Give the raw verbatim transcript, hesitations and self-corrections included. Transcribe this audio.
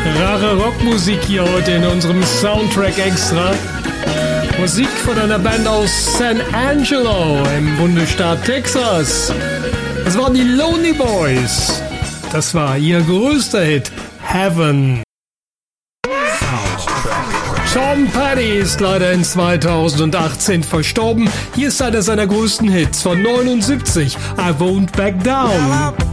Rare Rockmusik hier heute in unserem Soundtrack Extra. Musik von einer Band aus San Angelo im Bundesstaat Texas. Das waren die Lonely Boys. Das war ihr größter Hit, Heaven. Tom Petty ist leider in zweitausendachtzehn verstorben. Hier ist einer seiner größten Hits von neunundsiebzig, I Won't Back Down.